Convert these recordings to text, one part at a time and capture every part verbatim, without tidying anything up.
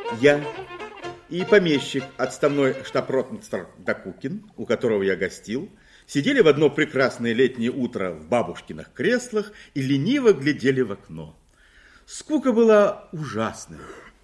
Я и помещик, отставной штаб-ротмистр Докукин, у которого я гостил, сидели в одно прекрасное летнее утро в бабушкиных креслах и лениво глядели в окно. Скука была ужасная.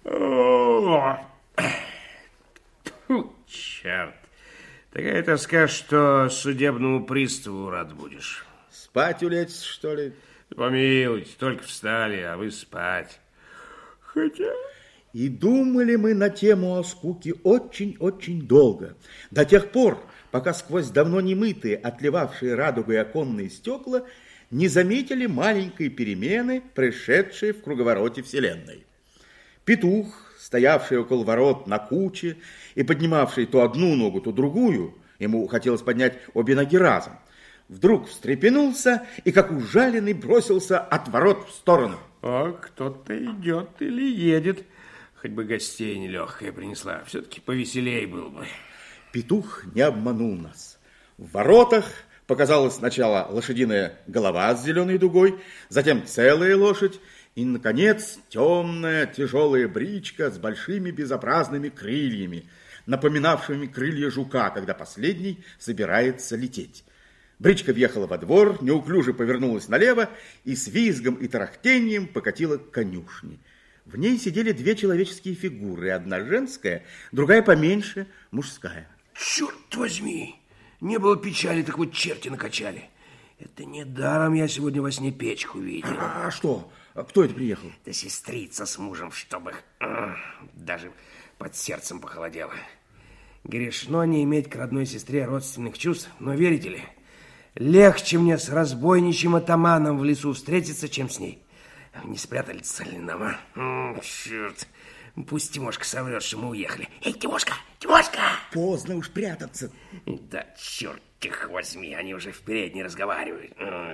Фу, черт. Такая тоска, что судебному приставу рад будешь. Спать улечься, что ли? Помилуйте, только встали, а вы спать. Хотя... И думали мы на тему о скуке очень-очень долго. До тех пор, пока сквозь давно немытые, отливавшие радугой оконные стекла не заметили маленькой перемены, происшедшей в круговороте Вселенной. Петух, стоявший около ворот на куче и поднимавший то одну ногу, то другую, ему хотелось поднять обе ноги разом, вдруг встрепенулся и, как ужаленный, бросился от ворот в сторону. А кто-то идет или едет. Хоть бы гостей нелегкая принесла. Все-таки повеселей было бы. Петух не обманул нас. В воротах показалась сначала лошадиная голова с зеленой дугой, затем целая лошадь, и, наконец, темная тяжелая бричка с большими безобразными крыльями, напоминавшими крылья жука, когда последний собирается лететь. Бричка въехала во двор, неуклюже повернулась налево и с визгом и тарахтением покатила к конюшне. В ней сидели две человеческие фигуры, одна женская, другая поменьше, мужская. Черт возьми, не было печали, так вот черти накачали. Это недаром я сегодня во сне печку видел. А, а что? А кто это приехал? Да сестрица с мужем, чтобы даже под сердцем похолодело. Грешно не иметь к родной сестре родственных чувств, но верите ли, легче мне с разбойничьим атаманом в лесу встретиться, чем с ней. Не спрятались ли нам, а? М, черт. Пусть Тимошка соврет, что мы уехали. Эй, Тимошка, Тимошка! Поздно уж прятаться. Да черт их возьми, они уже в передней разговаривают.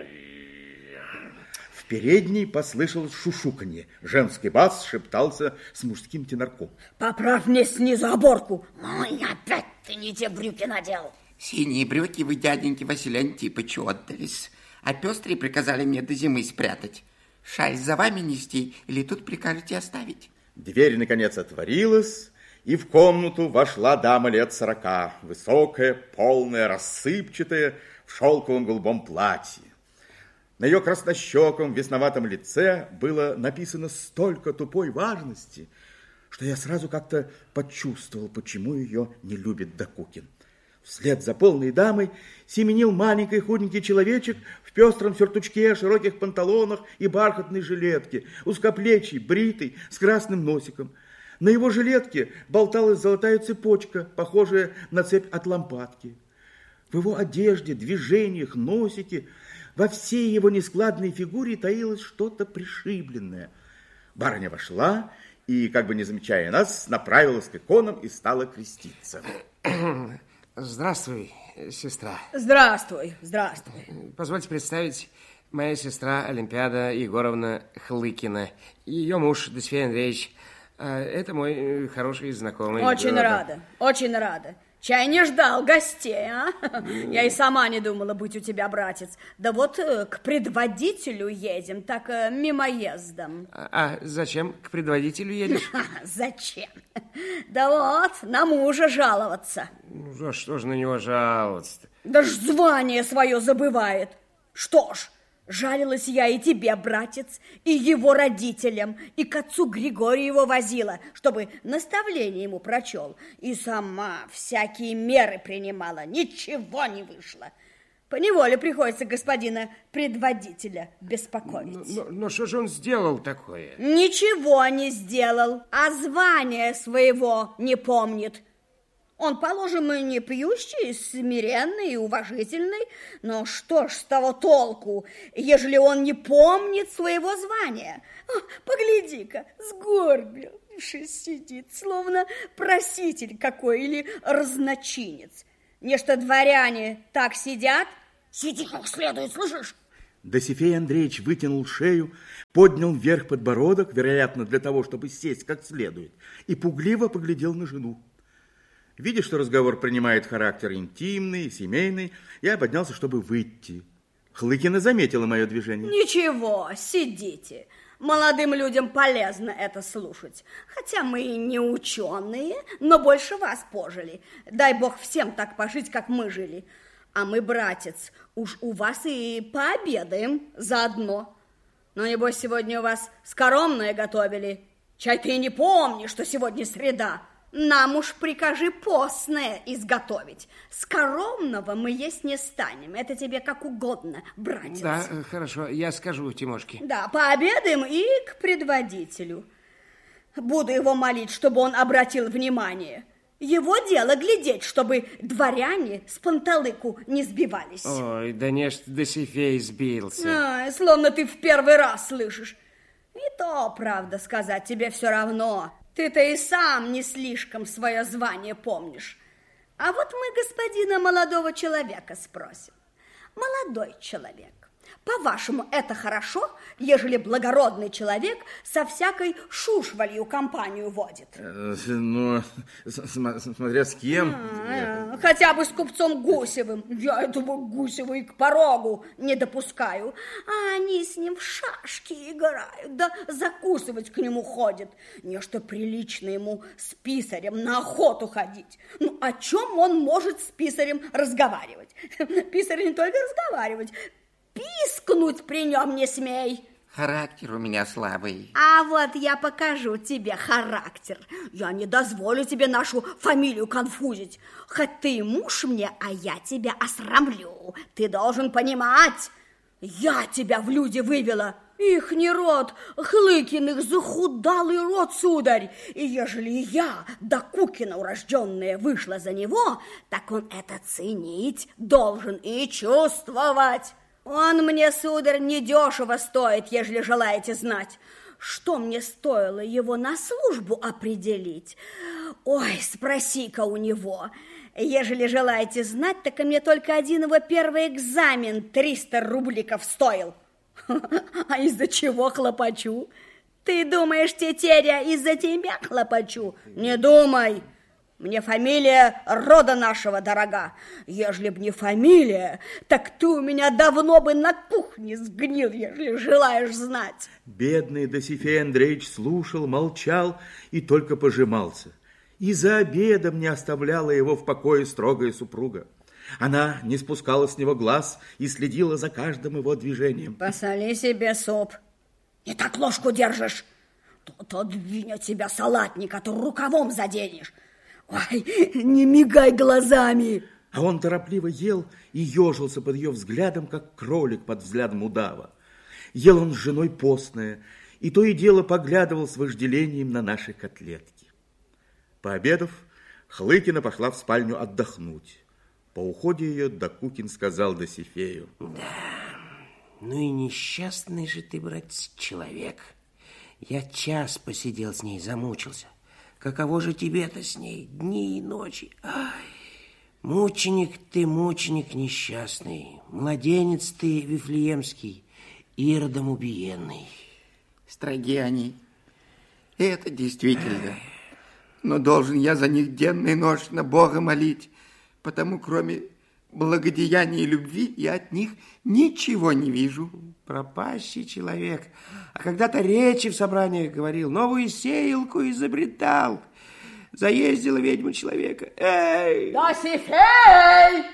В передней послышалось шушуканье. Женский бас шептался с мужским тенорком. Поправь мне снизу оборку. Ой, опять ты не те брюки надел. Синие брюки вы, дяденьке Василию Антипычу, отдались, а пестрые приказали мне до зимы спрятать. Шаль за вами нести или тут прикажете оставить? Дверь, наконец, отворилась, и в комнату вошла дама лет сорока, высокая, полная, рассыпчатая, в шелковом голубом платье. На ее краснощеком, весноватом лице было написано столько тупой важности, что я сразу как-то почувствовал, почему ее не любит Докукин. Вслед за полной дамой семенил маленький худенький человечек в пестром сюртучке, широких панталонах и бархатной жилетке, узкоплечий, бритый, с красным носиком. На его жилетке болталась золотая цепочка, похожая на цепь от лампадки. В его одежде, движениях, носике, во всей его нескладной фигуре таилось что-то пришибленное. Барыня вошла и, как бы не замечая нас, направилась к иконам и стала креститься. Здравствуй, сестра. Здравствуй, здравствуй. Позвольте представить, моя сестра Олимпиада Егоровна Хлыкина. Ее муж Досифей Андреевич. Это мой хороший знакомый. Очень рада, очень рада. Чай не ждал гостей, а? Я и сама не думала быть у тебя, братец. Да вот к предводителю едем, так мимоездом. А, а зачем к предводителю едешь? Зачем? Да вот, на мужа жаловаться. Ну, за что же на него жаловаться-то? Да ж звание свое забывает. Что ж, жалилась я и тебе, братец, и его родителям, и к отцу Григорию его возила, чтобы наставление ему прочел, и сама всякие меры принимала, ничего не вышло. Поневоле приходится господина предводителя беспокоить. Но, но, но что же он сделал такое? Ничего не сделал, а звания своего не помнит. Он, положим, и не пьющий, смиренный и уважительный, но что ж с того толку, ежели он не помнит своего звания? О, погляди-ка, сгорбившись сидит, словно проситель какой или разночинец. Нечто дворяне так сидят? Сиди как следует, слышишь? Досифей Андреевич вытянул шею, поднял вверх подбородок, вероятно, для того, чтобы сесть как следует, и пугливо поглядел на жену. Видя, что разговор принимает характер интимный, семейный, я поднялся, чтобы выйти. Хлыкина заметила мое движение. Ничего, сидите. Молодым людям полезно это слушать. Хотя мы и не ученые, но больше вас пожили. Дай бог всем так пожить, как мы жили. А мы, братец, уж у вас и пообедаем заодно. Но, небось, сегодня у вас скоромное готовили. Чай ты и не помнишь, что сегодня среда. Нам уж прикажи постное изготовить. Скоромного мы есть не станем. Это тебе как угодно, братец. Да, хорошо, я скажу Тимошке. Да, пообедаем и к предводителю. Буду его молить, чтобы он обратил внимание. Его дело глядеть, чтобы дворяне с панталыку не сбивались. Ой, да не ж Досифей сбился. А, словно ты в первый раз слышишь. И то, правда сказать, тебе все равно. Ты-то и сам не слишком свое звание помнишь. А вот мы господина молодого человека спросим. Молодой человек, по-вашему, это хорошо, ежели благородный человек со всякой шушвалью компанию водит? Э, ну, смотря с кем. А, хотя бы с купцом Гусевым. Я этого Гусева и к порогу не допускаю. А они с ним в шашки играют, да закусывать к нему ходят. Нечто прилично ему с писарем на охоту ходить. Ну, о чем он может с писарем разговаривать? Писарь не только разговаривать, пискнуть при нем не смей. Характер у меня слабый. А вот я покажу тебе характер. Я не дозволю тебе нашу фамилию конфузить. Хоть ты муж мне, а я тебя осрамлю. Ты должен понимать, я тебя в люди вывела. Ихний род, Хлыкиных, захудалый род, сударь. И ежели я, да Кукина урожденная, вышла за него, так он это ценить должен и чувствовать. Он мне, сударь, недешево стоит, ежели желаете знать. Что мне стоило его на службу определить? Ой, спроси-ка у него. Ежели желаете знать, так и мне только один его первый экзамен триста рубликов стоил. А из-за чего хлопочу? Ты думаешь, тетеря, из-за тебя хлопочу? Не думай. Мне фамилия рода нашего дорога. Ежели б не фамилия, так ты у меня давно бы на кухне сгнил, ежели желаешь знать. Бедный Досифей Андреевич слушал, молчал и только пожимался. И за обедом не оставляла его в покое строгая супруга. Она не спускала с него глаз и следила за каждым его движением. Посоли себе суп. Не так ложку держишь. То-то отдвинет тебя салатник, а то рукавом заденешь. Ой, не мигай глазами. А он торопливо ел и ежился под ее взглядом, как кролик под взглядом удава. Ел он с женой постное, и то и дело поглядывал с вожделением на наши котлетки. Пообедав, Хлыкина пошла в спальню отдохнуть. По уходе ее Докукин сказал Досифею: Да, ну и несчастный же ты, братец, человек. Я час посидел с ней, замучился. Каково же тебе-то с ней дни и ночи? Ай, мученик ты, мученик несчастный, младенец ты вифлеемский, иродом убиенный. Строги они. Это действительно. Но должен я за них денно и ночно Бога молить, потому кроме благодеяния и любви я от них ничего не вижу. Пропащий человек. А когда-то речи в собраниях говорил, новую сеялку изобретал. Заездила ведьма человека. Эй! Досифей!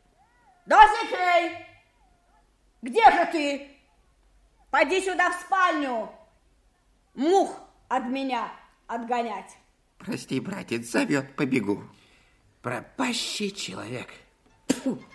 Досифей! Где же ты? Пойди сюда в спальню. Мух от меня отгонять. Прости, братец, зовет, побегу. Пропащий человек. Фу.